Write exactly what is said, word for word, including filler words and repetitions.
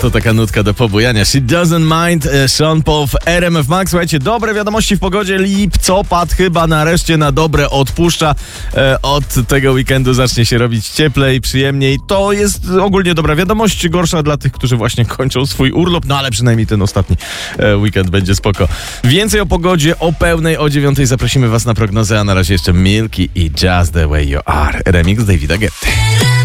to taka nutka do pobujania. She Doesn't Mind, Sean Paul w R M F Max. Słuchajcie, dobre wiadomości w pogodzie. Lipcopad chyba nareszcie na dobre odpuszcza. E, od tego weekendu zacznie się robić cieplej, przyjemniej. To jest ogólnie dobra wiadomość. Gorsza dla tych, którzy właśnie kończą swój urlop, no ale przynajmniej ten ostatni e, weekend będzie spoko. Więcej o pogodzie o pełnej, o dziewiątej zaprosimy was na prognozę, a na razie jeszcze Milky i Just The Way You Are. Remix Davida Guetty.